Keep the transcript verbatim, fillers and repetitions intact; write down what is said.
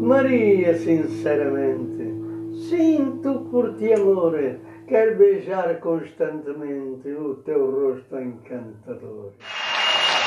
Maria, sinceramente, sinto por ti amore, quero beijar constantemente o teu rosto encantador.